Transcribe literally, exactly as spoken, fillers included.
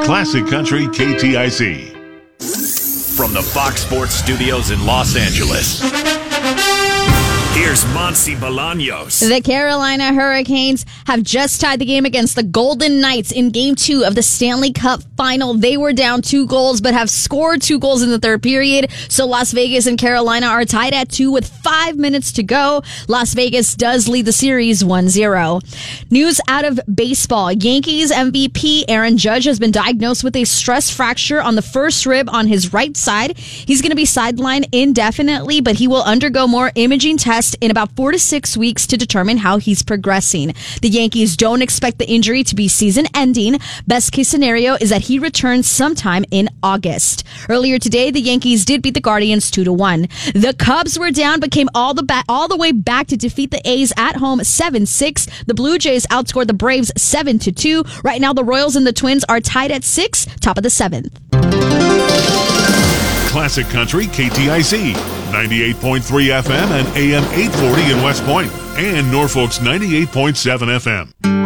Classic Country K T I C. From the Fox Sports Studios in Los Angeles, here's Monse Bolaños. The Carolina Hurricanes have just tied the game against the Golden Knights in Game two of the Stanley Cup Final. They were down two goals, but have scored two goals in the third period. So Las Vegas and Carolina are tied at two with five minutes to go. Las Vegas does lead the series one zero. News out of baseball. Yankees M V P Aaron Judge has been diagnosed with a stress fracture on the first rib on his right side. He's going to be sidelined indefinitely, but he will undergo more imaging tests in about four to six weeks to determine how he's progressing. The Yankees don't expect the injury to be season-ending. Best case scenario is that he returns sometime in August. Earlier today, the Yankees did beat the Guardians two to one. The Cubs were down but came all the ba- all the way back to defeat the A's at home seven six. The Blue Jays outscored the Braves seven to two. Right now, the Royals and the Twins are tied at six, top of the seventh. Classic Country K T I C, ninety-eight point three F M and A M eight forty in West Point, and Norfolk's ninety-eight point seven F M.